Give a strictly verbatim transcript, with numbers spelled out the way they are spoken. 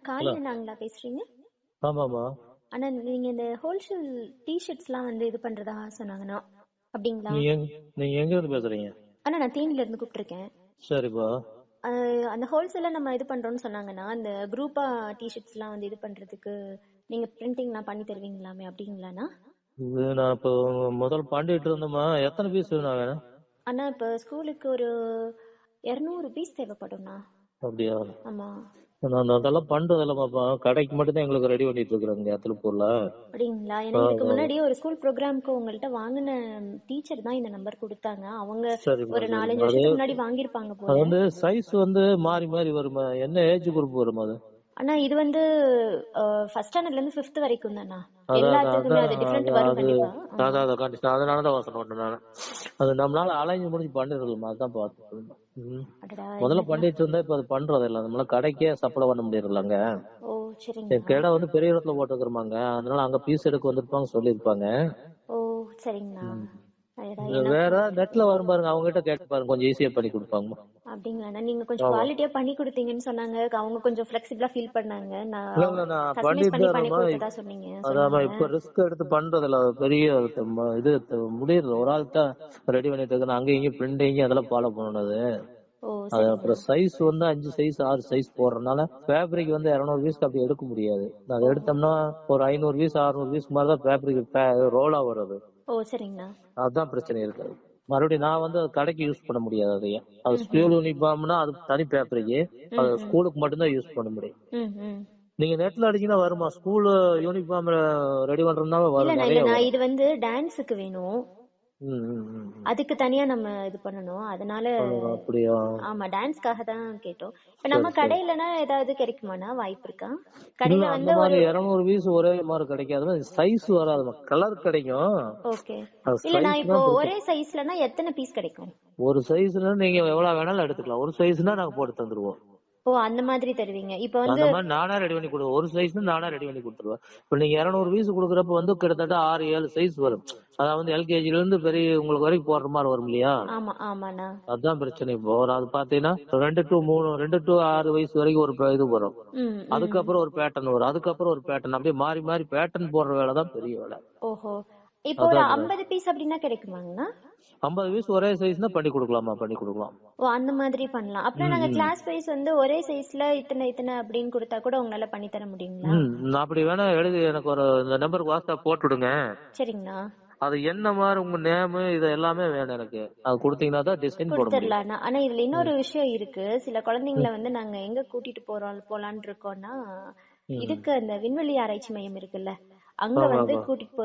Hello. காளி அண்ணாங்களா பேசுறீங்க? ஆமாமா. அண்ணா நீங்க இந்த ஹோல்சேல் டிஷர்ட்ஸ்லாம் வந்து இது பண்றதா சொன்னாங்கண்ணா, அப்படிங்களா? நீங்க எங்க நீங்க எங்க இருந்து பேசுறீங்க? அண்ணா நான் தேனில இருந்து கூப்பிட்டுருக்கேன். சரிப்பா. அஹ் அந்த ஹோல்சேலா நம்ம இது பண்றோம்னு சொன்னாங்கண்ணா, அந்த குரூப்பா டிஷர்ட்ஸ்லாம் வந்து இது பண்றதுக்கு நீங்க பிரிண்டிங்லாம் பண்ணி தருவீங்களாமே, அப்படிங்களாண்ணா? இது நான் இப்போ முதல் பண்ணிட்டு இருந்தோமா, எத்தனை பீஸ் வேணும் வேணும்? அண்ணா இப்போ ஸ்கூலுக்கு ஒரு இரநூறு பீஸ் தேவைப்படும்ண்ணா. அப்படியா? ஆமா. நான் அதெல்லாம் பண்றது இல்லமாப்பா, கடைக்கு மட்டும் தான் எங்களுக்கு ரெடி பண்ணிட்டு இருக்கிறோங்க திருப்பூர்ல. அப்படிங்களா? ஏன்னா இதுக்கு முன்னாடி ஒரு ஸ்கூல் ப்ரோக்ராம்க்கு உங்கள்கிட்ட வாங்கின டீச்சர் தான் இந்த நம்பர் கொடுத்தாங்க. அவங்க சரிம்மா ஒரு சரிம்மா. நாலஞ்சு அது வருஷத்துக்கு முன்னாடி வாங்கியிருப்பாங்க அது போல. வந்து சைஸ் வந்து மாறி மாறி வருமா? என்ன ஏஜ் குரூப் வரும் அது? அண்ணா இது வந்து ஃபர்ஸ்ட் ஸ்டாண்டர்ட்ல இருந்து ஃபிஃப்த் வரைக்கும் தானா? அதான் எல்லாத்துக்குமே அதான் அது டிஃபரெண்ட் அது வரும் அது கண்டிப்பா. ஆமா. அதான் அதான் கண்டிப்பா அதனாலதான் யோசனை பண்ணேன் நான். அது நம்மளால அலைஞ்சு முடிஞ்சு பண்ணிடலாமா, அதான் பார்த்து. ம். அடடா, முதல்ல என்னண்ணா? பண்ணிட்டு இருந்தா இப்ப அது பண்றது இல்ல, நம்மளால கடைக்கே சப்ளை பண்ண முடியறதில்லங்க. ஓ என் சரிங்கண்ணா. கடை வந்து பெரிய இடத்துல போட்டுக்கிறோமாங்க, அதனால அங்க பீஸ் எடுக்க வந்திருப்பாங்க சொல்லியிருப்பாங்க. ஓ சரிங்கண்ணா. ம். அடடா, இது வேற எனக்கு நெட்ல வரும் பாருங்க, அவங்க கிட்ட கேட்டு பாருங்க, கொஞ்சம் ஈஸியா பண்ணி கொடுப்பாங்க. அப்படிங்களாண்ணா? நீங்க கொஞ்சம் ஆமா. குவாலிட்டியா பண்ணி கொடுத்தீங்கன்னு சொன்னாங்க. அவங்க கொஞ்சம் ஃபிளெக்சிபிளா ஃபீல் பண்ணாங்க. இல்ல நான் இல்ல நான் கஸ்டமைஸ் பண்ணிட்டு பண்ணி தான் பண்ணி இருந்தோமா. கொடுத்ததா சொன்னீங்க அதாம சொன்னாங்க. இப்ப ரிஸ்க் எடுத்து பண்றது இல்ல, அது பெரிய த- ம- இது த- முடியறது ஒரு ஆள் தான் ரெடி பண்ணிட்டு இருக்கேன். அங்க இங்க பிரிண்டிங் அதெல்லாம் ஃபாலோ பண்ணணும். அது ஓ அது சரிங்கண்ணா. அப்புறம் சைஸ் வந்து அஞ்சு சைஸ் ஆறு சைஸ் போடுறதுனால ஃபேப்ரிக் வந்து இருநூறு பீஸ்க்கு அப்படி எடுக்க முடியாது. அது ஓ எடுத்தோம்னா ஒரு ஐநூறு பீஸ் அறுநூறு பீஸ் மாதிரி தான் ஃபேப்ரிக் ரோலா வருது. ஓ சரிங்கண்ணா. அதுதான் பிரச்சனை இருக்கு. மறுபடியும் நான் வந்து அது கடைக்கு யூஸ் பண்ண முடியாது. அதையே அது ம் ம் ஸ்கூல் யூனிஃபார்ம்னா அது தனி ஃபேப்ரிக், அது ம் ம் ஸ்கூலுக்கு மட்டும்தான் யூஸ் பண்ண முடியும். ம் ம் நீங்க நெட்ல அடிச்சீங்கன்னா வருமா, ஸ்கூல் யூனிஃபார்ம் ரெடி பண்றதுனால வரும், இல்லண்ணா நிறைய இல்லண்ணா, வரும். இது வந்து டான்ஸுக்கு வேணும். ம் ம் ம் ம். அதுக்கு தனியா நம்ம இது பண்ணணும், அதனால. ஓ, அப்படியா? ஆமா, டான்ஸ்க்காக தான் கேட்டோம். இப்ப நம்ம சரி சரி. கடையிலனா ஏதாவது கிடைக்குமாண்ணா? வாய்ப்பு இருக்கா? இல்ல கடையில அந்த வந்து மாதிரி ஒரு. இருநூறு பீஸ் ஒரே மாதிரி கிடைக்காது, சைஸ் வராது, கலர் கிடைக்கும். ஓகே. அது இல்லண்ணா சைஸ் இப்போ தான் ஒரே பிரச்சனை. சைஸ்லனா எத்தனை பீஸ் கிடைக்கும்? ஒரு சைஸ்னா நீங்க எவ்வளவு வேணாலும் எடுத்துக்கலாம், ஒரு சைஸ்னா நாங்க போட்டு தந்துருவோம். ஓ அந்த மாதிரி தருவீங்க. இப்ப வந்து. அந்த மாதிரி நானா ரெடி பண்ணி கொடுவோம், ஒரு சைஸ்னா நானா ரெடி பண்ணி கொடுத்துருவேன். இப்ப நீங்க இருநூறு பீஸ் கொடுக்குறப்ப வந்து கிட்டத்தட்ட ஆறு ஏழு சைஸ் வரும். அதாவது எல்கேஜில இருந்து பெரிய உங்களுக்கு வரைக்கும் போடுற மாதிரி வரும் இல்லையா? ஆமா ஆமாண்ணா. அதுதான் பிரச்சனை. இப்போ ஒரு அது பாத்தீங்கன்னா ரெண்டு டு மூணு ரெண்டு டு ஆறு வயசு வரைக்கும் ஒரு ப- இது வரும். ம் ம் அதுக்கப்புறம் ஒரு பேட்டர்ன் வரும், அதுக்கப்புறம் ஒரு பேட்டர்ன், அப்படியே மாறி மாறி பேட்டர்ன் போடுற வேலை தான் பெரிய வேலை. ஓஹோ. இப்போ ஒரு அதான் ஐம்பது பீஸ் அப்படின்னா கிடைக்குமாங்கண்ணா? ஐம்பது பீஸ் ஒரே சைஸ்னா பண்ணி கொடுக்கலாமா, பண்ணி கொடுக்கலாம். ஓ அந்த மாதிரி பண்ணலாம். அப்புறம் ம் நாங்க ம் கிளாஸ் வைஸ் வந்து ஒரே சைஸ்ல இத்தனை இத்தனை அப்படின்னு கொடுத்தா கூட உங்களால பண்ணி தர முடியுங்களா? ம். நான் அப்படி வேணா எழுதி எனக்கு ஒரு இந்த நம்பருக்கு வாட்ஸ்அப் போட்டு விடுங்க. சரிங்கண்ணா. அது என்ன மாதிரி உங்க நேம் இது எல்லாமே வேணும் எனக்கு, அது கொடுத்தீங்கன்னா தான் டிசைன் போட முடியும். கொடுத்துடலாண்ணா. ஆனா இதுல இன்னொரு ம் விஷயம் இருக்கு. சில குழந்தைங்களை ம் வந்து நாங்க எங்க கூட்டிட்டு போறோம் போலான்னு இருக்கோம்னா, ம். இதுக்கு அந்த விண்வெளி ஆராய்ச்சி மையம் இருக்குல்ல, அங்க வந்து ஆமாமா. கூட்டிட்டு